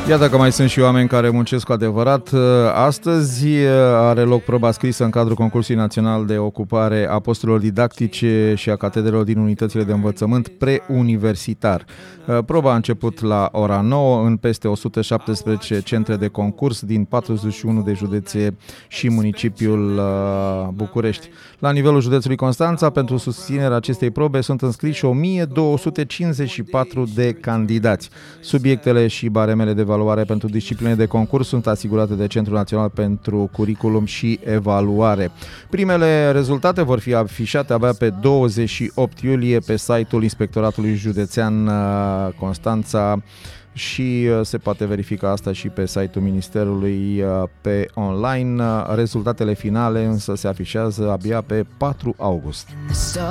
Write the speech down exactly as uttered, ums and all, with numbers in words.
Iată că mai sunt și oameni care muncesc cu adevărat. Astăzi are loc proba scrisă în cadrul Concursului Național de Ocupare a Posturilor Didactice și a Catedrelor din Unitățile de Învățământ Preuniversitar. Proba a început la ora nouă în peste o sută șaptesprezece centre de concurs din patruzeci și unu de județe și municipiul București. La nivelul județului Constanța, pentru susținerea acestei probe sunt înscriși o mie două sute cincizeci și patru de candidați. Subiectele și baremele de evaluare pentru discipline de concurs sunt asigurate de Centrul Național pentru Curriculum și Evaluare. Primele rezultate vor fi afișate abia pe douăzeci și opt iulie pe site-ul Inspectoratului Județean Constanța și se poate verifica asta și pe site-ul Ministerului pe online. Rezultatele finale însă se afișează abia pe patru august.